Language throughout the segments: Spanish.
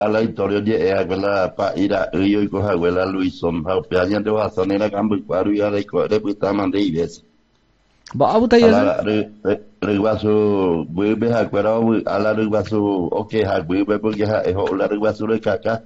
a la historia de aquella pa ira río y coja abuela Luison, a peña de razón era campo y cuadro y a la escuela pues estaban de ibes. Ba abu tay A ese. la regreso, vuelve a cuadro, a la regreso, ok, vuelve porque es la regreso de caca,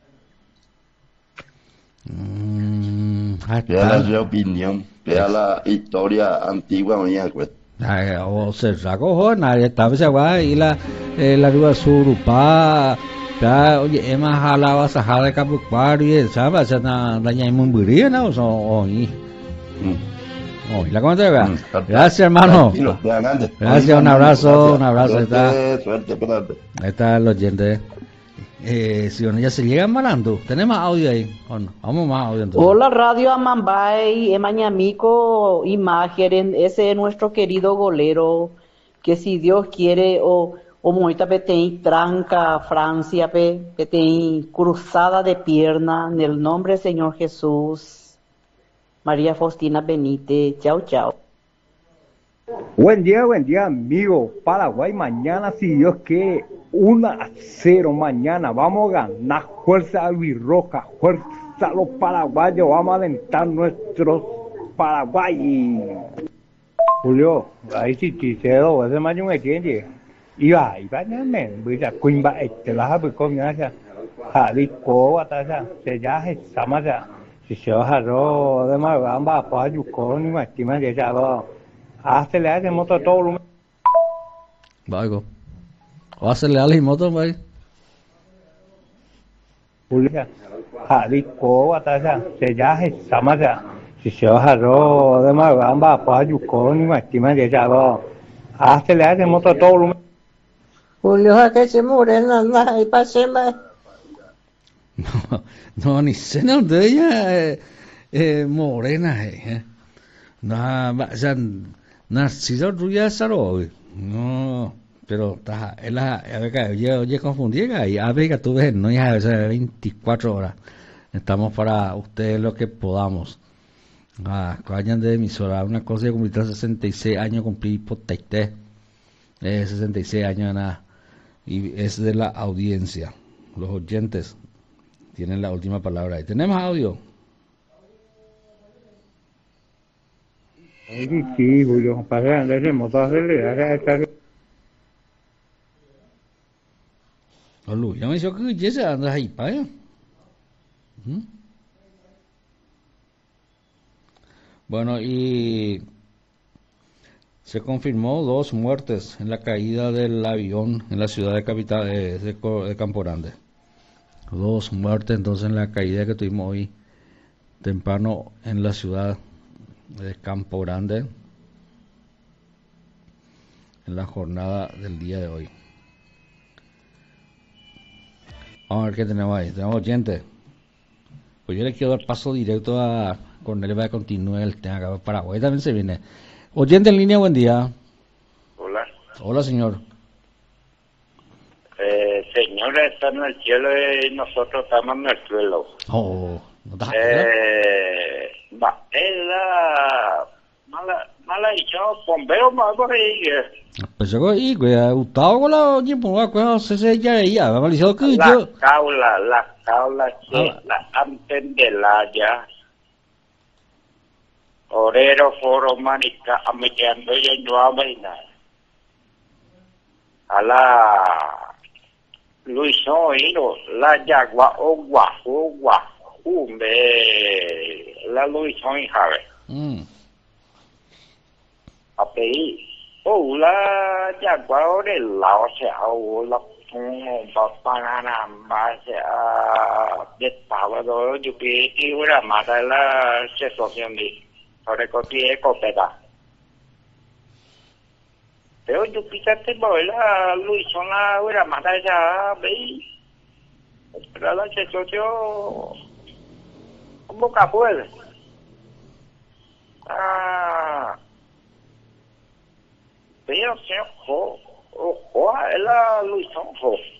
que a Tal. la opinión, que a Es. la historia antigua, oye, pues. Ay, o se sacó jona, estaba esa va y la ruba surupa. Ta oye ema jalaba sahara kabukwari saba sana daña mumburía no so oí. Mm, Oí la cuenta acá. Gracias hermano. tranquilo, de adelante. Gracias, Oído, hermano, un gracias. abrazo, Suerte, suerte, espérate. ahí está el oyente. Si bueno, ya se llega malando, tenemos audio ahí, ¿o no? Vamos más audio entonces. Hola Radio Amambay, Emañamico, Imagen, ese es nuestro querido golero, que si Dios quiere, o moita petei tranca Francia, petei cruzada de pierna, en el nombre del Señor Jesús, María Faustina Benítez, chao, chao. Buen día, amigo. Paraguay mañana, si Dios quiere, 1-0 mañana. Vamos a ganar. Fuerza albirroja, fuerza a los paraguayos. Vamos a alentar nuestros Paraguay. Julio, ahí sí, Cicero, ese mañana me entiende. Iba ya men, bây giờ quỳnh bại, te la ha con nhá cha. Hạ đi cố ta cha, se ya hết sama cha. Si se ha ro, además vamos a pa yuko ni más,tima de cha lo. Acelera motor todo lo Va algo. O hacerle a la moto, güey. Julia. Hạ đi cố ta cha, se ya hết sama cha. Si se ha ro, además vamos a pa yuko ni más, tema de cha lo. Acelera motor todo lo Julio Jaque Morena, y pasemos. No, no, ni sé no de ella morena, no, ya nacido rubia saro, no, pero está, es la, a ver, yo confundí, y a ver que tú ves, no ya, o sea, 24 horas, estamos para ustedes lo que podamos. Vayan de emisora, una cosa de cumplir 66 años, cumplí por 66 años, nada. Y es de la audiencia. Los oyentes tienen la última palabra. ¿Y tenemos audio? Sí, Julio, para que motor acelera. Olu, ya me dijo que ya se anda ahí, pa. Bueno, y se confirmó 2 muertes en la caída del avión en la ciudad de capital de Campo Grande. 2 muertes entonces en la caída que tuvimos hoy temprano en la ciudad de Campo Grande en la jornada del día de hoy. Vamos a ver qué tenemos ahí. Tenemos oyentes. Pues yo le quiero dar paso directo a Cornelio para que continúe el tema acá. Paraguay también se viene. Oyente en línea, buen día. Hola. Hola, señor. Señor está en el cielo y nosotros estamos en el suelo. Oh, no está. Es la mala dicho bombero más por ahí. Pues yo y que Gustavo con la oye pues va se ya va maliciado que La yo. caula, la antendela. Orero foro manica amiteando y no a bailar. A la Luisón hilo, la yagua ogua, la Luisón y Jave. A pedir, la yagua orela, o sea, la banana, base a de sábado, yo pide una mata la asociación de Orecoti escopeta. Pero yo pícate la Luisón la hubiera matado ya, veis. Pero la se socio un boca puede. Pero se ojo, la Luisón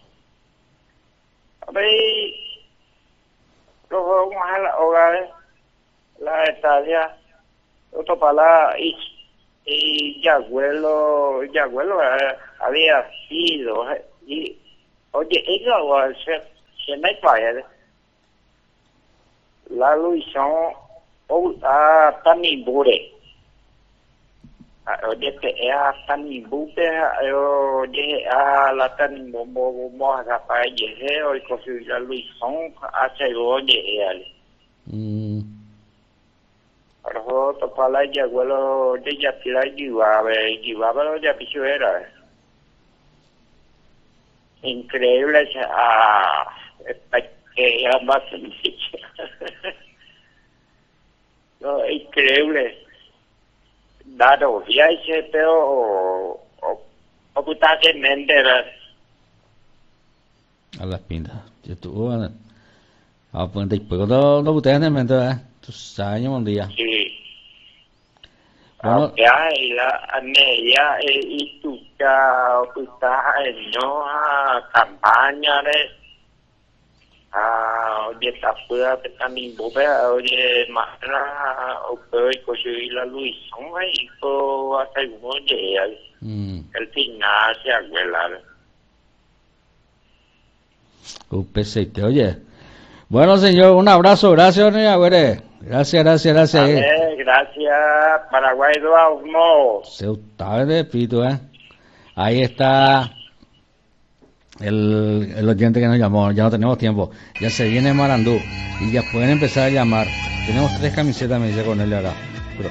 veis. Luego vamos a la hogar, la estadia, otro para y Yagüelo había sido y oye ella va a ser hiện nay phải là lui xong ô tan nhìn bố đấy ở đây cái tan nhìn bố đấy ở đây là tan nhìn bố gặp phải gì thế rồi có sự là lui xong chạy vô vậy rồi tôi phải lấy giờ qua lo để giờ thì lấy gì vào bao giờ bị chơi rồi increíble era más no increíble dado viaje pero o puta que mente a las pintas yo tú pues después no ustedes en mente tú sabes un día sí bueno ya la anella y tu ya puta no campaña de dia tak apa petani bobe dia makna okay ko sui la lui song ai ko asai mo de el tina se aguela Upesete, oye. Bueno, señor, un abrazo, gracias, Agüere. Gracias. Gracias, Paraguay no. Se está de pito, Ahí está el oyente que nos llamó, ya no tenemos tiempo. Ya se viene Marandú y ya pueden empezar a llamar. Tenemos 3 camisetas, me dice Cornelio ahora. Pero,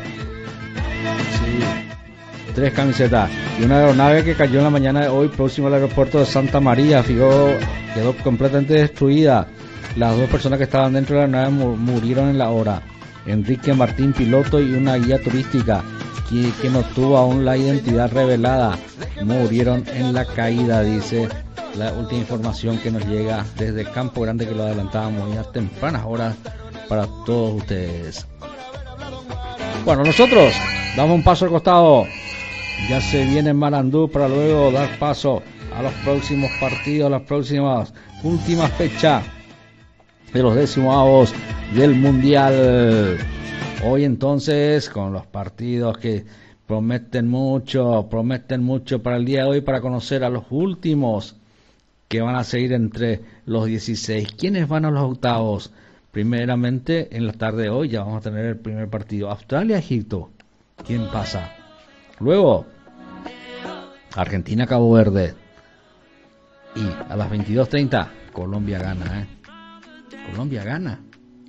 sí, 3 camisetas. Y una aeronave que cayó en la mañana de hoy próximo al aeropuerto de Santa María, quedó completamente destruida. Las 2 personas que estaban dentro de la aeronave murieron en la hora. Enrique Martín, piloto, y una guía turística que no tuvo aún la identidad revelada, murieron en la caída, dice la última información que nos llega desde Campo Grande, que lo adelantábamos ya a tempranas horas para todos ustedes. Bueno, nosotros damos un paso al costado, ya se viene Marandú para luego dar paso a los próximos partidos, las próximas últimas fechas de los 10avos del Mundial. Hoy entonces con los partidos que prometen mucho para el día de hoy, para conocer a los últimos que van a seguir entre los 16. ¿Quiénes van a los octavos? Primeramente, en la tarde de hoy ya vamos a tener el primer partido. Australia-Egipto. ¿Quién pasa? Luego, Argentina-Cabo Verde. Y a las 22:30, Colombia gana, Colombia gana.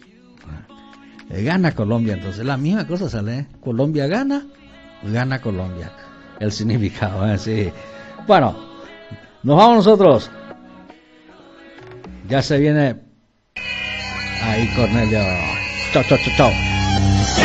Gana Colombia, entonces la misma cosa sale, Colombia gana Colombia. El significado, sí. Bueno, nos vamos nosotros. Ya se viene ahí Cornelio. Chao.